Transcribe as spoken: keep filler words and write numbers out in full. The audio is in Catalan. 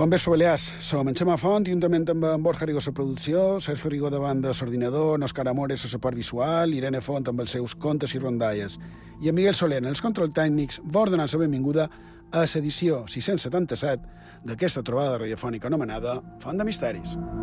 Bon vespre, Balears. Som en Xema Font, juntament amb en Borja Rigo a la producció, Sergio Rigo davant de l'ordinador, Òscar Amores a la part visual, Irene Font amb els seus contes i rondalles, i en Miguel Soler en els controls tècnics va donar la benvinguda a l'edició sis-cents setanta-set d'aquesta trobada radiofònica anomenada Font de Misteris.